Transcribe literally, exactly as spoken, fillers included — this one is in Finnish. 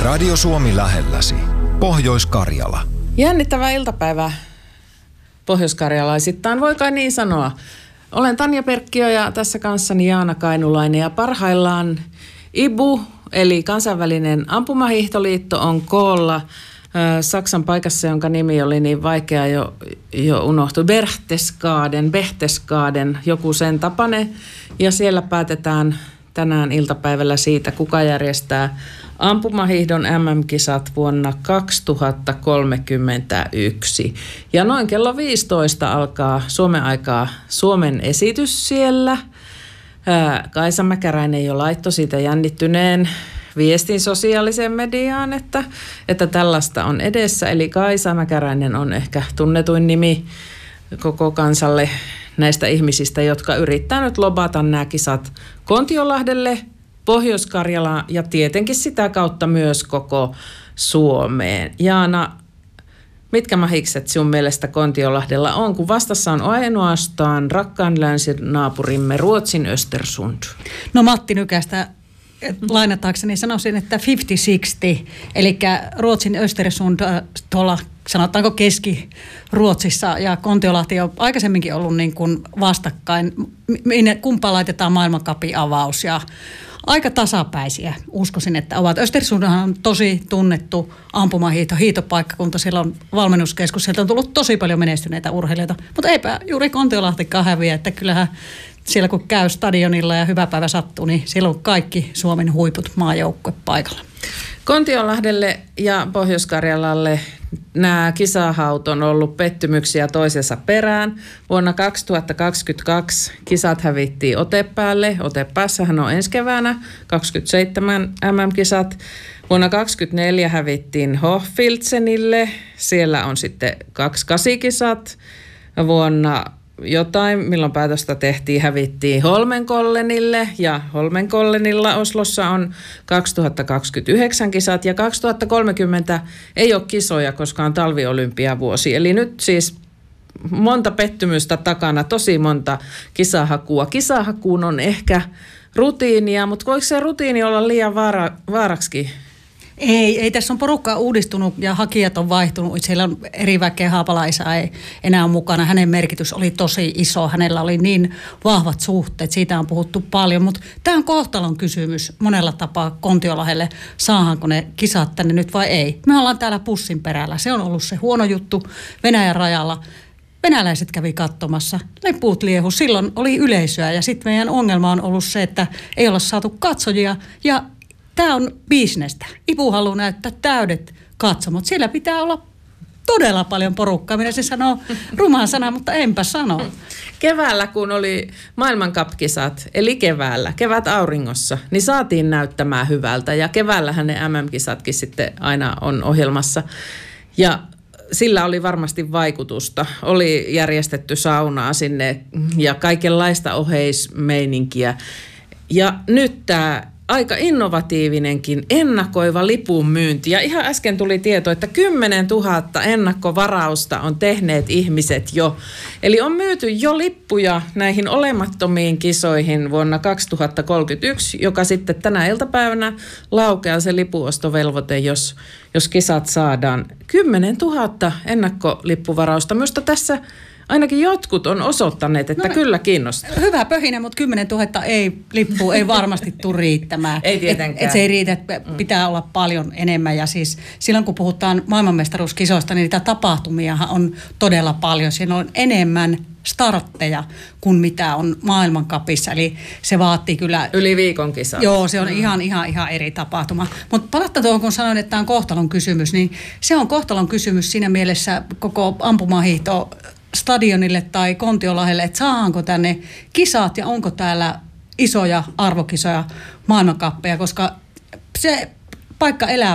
Radio Suomi lähelläsi. Pohjois-Karjala. Jännittävä iltapäivä pohjoiskarjalaisittain, voi kai niin sanoa. Olen Tanja Perkkiö ja tässä kanssani Jaana Kainulainen ja parhaillaan I B U eli kansainvälinen ampumahiihtoliitto on koolla Saksan paikassa, jonka nimi oli niin vaikea jo, jo unohtui. Berchtesgaden, Berchtesgaden, joku sen tapane. Ja siellä päätetään tänään iltapäivällä siitä, kuka järjestää ampumahiihdon M M-kisat vuonna kaksituhattakolmekymmentäyksi. Ja noin kello viisitoista alkaa Suomen aikaa Suomen esitys siellä. Kaisa Mäkäräinen jo laittoi siitä jännittyneen viestin sosiaaliseen mediaan, että, että tällaista on edessä. Eli Kaisa Mäkäräinen on ehkä tunnetuin nimi koko kansalle näistä ihmisistä, jotka yrittää nyt lobata nämä kisat Kontiolahdelle, Pohjois-Karjalaan ja tietenkin sitä kautta myös koko Suomeen. Jaana, mitkä mahikset sinun mielestä Kontiolahdella on, kun vastassa on ainoastaan rakkaan länsinaapurimme Ruotsin Östersund? No Matti Nykästä lainataakseni sanoisin, että viisikymmentä kuusikymmentä, eli Ruotsin Östersund tuolla sanotaanko Keski-Ruotsissa ja Kontiolahti on aikaisemminkin ollut niin kuin vastakkain, kumpaan laitetaan maailmancupin avaus ja aika tasapäisiä uskoisin, että ovat. Östersundhan on tosi tunnettu ampumahiihto, hiihtopaikkakunta, siellä on valmennuskeskus, sieltä on tullut tosi paljon menestyneitä urheilijoita, mutta eipä juuri Kontiolahtikaan häviä, että kyllähän siellä kun käy stadionilla ja hyvä päivä sattuu, niin siellä on kaikki Suomen huiput maajoukkue paikalla. Kontiolahdelle ja Pohjois-Karjalalle nämä kisahaut on ollut pettymyksiä toisensa perään. Vuonna kaksituhattakaksikymmentäkaksi kisat hävittiin Otepäälle. Otepäässähän on ensi keväänä kaksikymmentäseitsemän M M-kisat. Vuonna kaksituhattakaksikymmentäneljä hävittiin Hochfilzenille. Siellä on sitten kaksikymmentäkahdeksan kisat. Vuonna jotain, milloin päätöstä tehtiin, hävittiin Holmenkollenille ja Holmenkollenilla Oslossa on kaksituhattakaksikymmentäyhdeksän kisat ja kaksituhattakolmekymmentä ei ole kisoja, koska on talviolympiavuosi. Eli nyt siis monta pettymystä takana, tosi monta kisahakua. Kisahakuun on ehkä rutiinia, mutta voiko se rutiini olla liian vaara, vaaraksikin? Ei, ei, tässä on porukka uudistunut ja hakijat on vaihtunut. Siellä on eri väkeä, Haapalaisa ei enää ole mukana. Hänen merkitys oli tosi iso. Hänellä oli niin vahvat suhteet, siitä on puhuttu paljon. Mutta tämä on kohtalon kysymys monella tapaa Kontiolahdelle. Saahanko ne kisat tänne nyt vai ei? Me ollaan täällä pussin perällä. Se on ollut se huono juttu Venäjän rajalla. Venäläiset kävi katsomassa, liput liehu, silloin oli yleisöä ja sitten meidän ongelma on ollut se, että ei olla saatu katsojia ja tämä on bisnestä. I B U haluaa näyttää täydet katsomot. Siellä pitää olla todella paljon porukkaa. Minä se sanoo rumaan sana, mutta enpä sano. Keväällä, kun oli maailmancupkisat, eli keväällä, kevät auringossa, niin saatiin näyttämään hyvältä. Ja keväällähän ne M M-kisatkin sitten aina on ohjelmassa. Ja sillä oli varmasti vaikutusta. Oli järjestetty saunaa sinne ja kaikenlaista oheismeininkiä. Ja nyt tämä aika innovatiivinenkin ennakoiva lipun myynti. Ja ihan äsken tuli tieto, että kymmenen tuhatta ennakkovarausta on tehneet ihmiset jo. Eli on myyty jo lippuja näihin olemattomiin kisoihin vuonna kaksituhattakolmekymmentäyksi, joka sitten tänä iltapäivänä laukeaa se lipuostovelvoite, jos, jos kisat saadaan. kymmenen tuhatta ennakkolippuvarausta. Minusta tässä ainakin jotkut on osoittaneet, että no, kyllä kiinnostaa. Hyvä pöhinä, mutta kymmenen tuhatta ei, lippu ei varmasti tule riittämään. Ei tietenkään. Et, et se ei riitä, että pitää olla paljon enemmän. Ja siis silloin kun puhutaan maailmanmestaruuskisoista, niin niitä tapahtumiahan on todella paljon. Siinä on enemmän startteja kuin mitä on maailmancupissa. Eli se vaatii kyllä yli viikon kisaa. Joo, se on mm. ihan, ihan, ihan eri tapahtuma. Mutta palatta tuohon, kun sanoin, että tämä on kohtalon kysymys, niin se on kohtalon kysymys siinä mielessä koko ampumahiihto stadionille tai Kontiolahdelle, että saadaanko tänne kisat ja onko täällä isoja arvokisoja, maailmancuppeja, koska se paikka elää